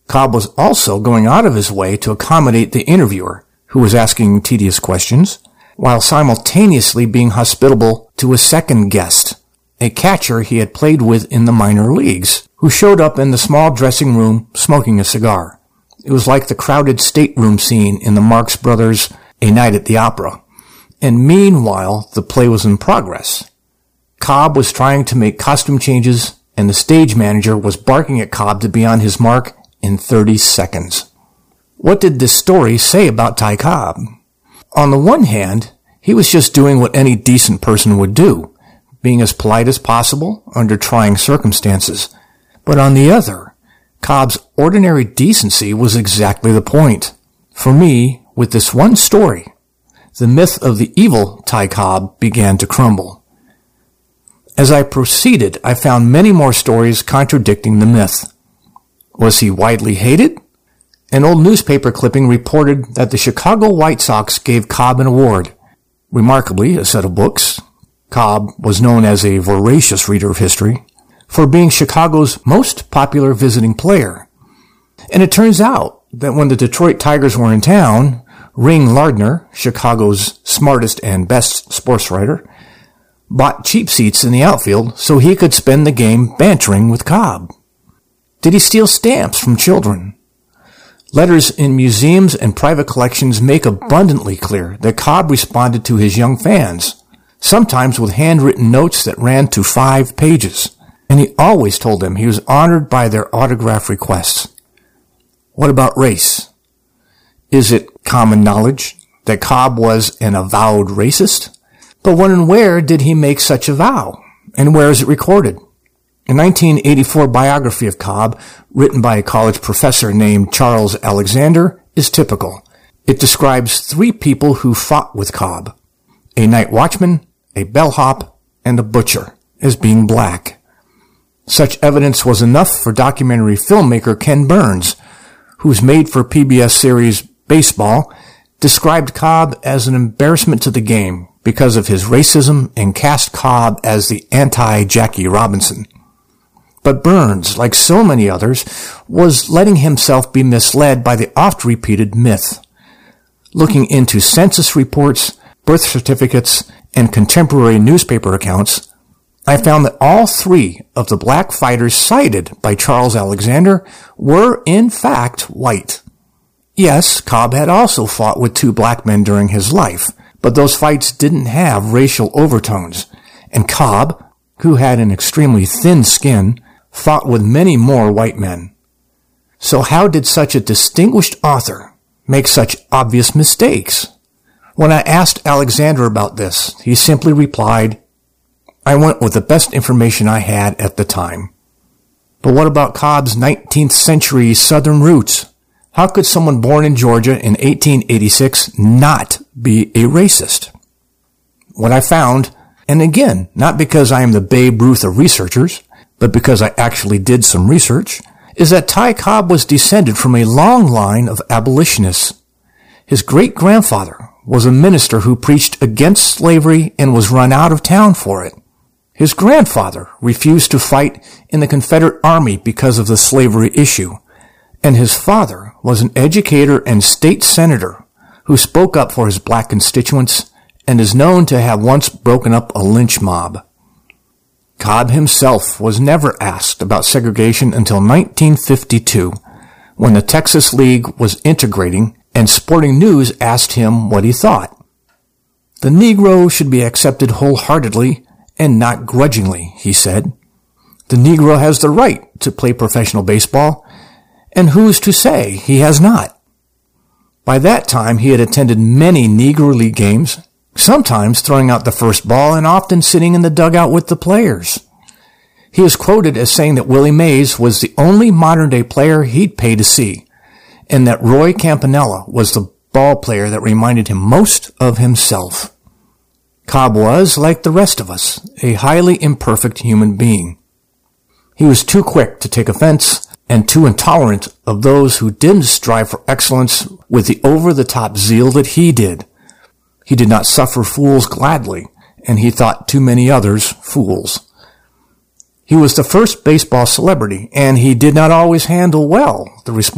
Cobb was also going out of his way to accommodate the interviewer, who was asking tedious questions, while simultaneously being hospitable to a second guest, a catcher he had played with in the minor leagues, who showed up in the small dressing room smoking a cigar. It was like the crowded stateroom scene in the Marx Brothers' A Night at the Opera. And meanwhile, the play was in progress. Cobb was trying to make costume changes, and the stage manager was barking at Cobb to be on his mark in 30 seconds. What did this story say about Ty Cobb? On the one hand, he was just doing what any decent person would do, being as polite as possible under trying circumstances. But on the other, Cobb's ordinary decency was exactly the point. For me, with this one story, the myth of the evil Ty Cobb began to crumble. As I proceeded, I found many more stories contradicting the myth. Was he widely hated? An old newspaper clipping reported that the Chicago White Sox gave Cobb an award. Remarkably, a set of books. Cobb was known as a voracious reader of history for being Chicago's most popular visiting player. And it turns out that when the Detroit Tigers were in town, Ring Lardner, Chicago's smartest and best sports writer, bought cheap seats in the outfield so he could spend the game bantering with Cobb. Did he steal stamps from children? Letters in museums and private collections make abundantly clear that Cobb responded to his young fans, sometimes with handwritten notes that ran to 5 pages, and he always told them he was honored by their autograph requests. What about race? Is it common knowledge that Cobb was an avowed racist? But when and where did he make such a vow? And where is it recorded? A 1984 biography of Cobb, written by a college professor named Charles Alexander, is typical. It describes 3 people who fought with Cobb: a night watchman, a bellhop, and a butcher, as being black. Such evidence was enough for documentary filmmaker Ken Burns, whose made-for-PBS series Baseball described Cobb as an embarrassment to the game because of his racism and cast Cobb as the anti-Jackie Robinson. But Burns, like so many others, was letting himself be misled by the oft-repeated myth. Looking into census reports, birth certificates, and contemporary newspaper accounts, I found that all 3 of the black fighters cited by Charles Alexander were, in fact, white. Yes, Cobb had also fought with 2 black men during his life, but those fights didn't have racial overtones, and Cobb, who had an extremely thin skin, fought with many more white men. So how did such a distinguished author make such obvious mistakes? When I asked Alexander about this, he simply replied, "I went with the best information I had at the time." But what about Cobb's 19th century Southern roots? How could someone born in Georgia in 1886 not be a racist? What I found, and again, not because I am the Babe Ruth of researchers, but because I actually did some research, is that Ty Cobb was descended from a long line of abolitionists. His great-grandfather was a minister who preached against slavery and was run out of town for it. His grandfather refused to fight in the Confederate Army because of the slavery issue, and his father was an educator and state senator who spoke up for his black constituents and is known to have once broken up a lynch mob. Cobb himself was never asked about segregation until 1952, when the Texas League was integrating and Sporting News asked him what he thought. "The Negro should be accepted wholeheartedly and not grudgingly," he said. "The Negro has the right to play professional baseball, and who's to say he has not?" By that time, he had attended many Negro League games, sometimes throwing out the first ball and often sitting in the dugout with the players. He is quoted as saying that Willie Mays was the only modern-day player he'd pay to see, and that Roy Campanella was the ball player that reminded him most of himself. Cobb was, like the rest of us, a highly imperfect human being. He was too quick to take offense and too intolerant of those who didn't strive for excellence with the over-the-top zeal that he did. He did not suffer fools gladly, and he thought too many others fools. He was the first baseball celebrity, and he did not always handle well the responsibility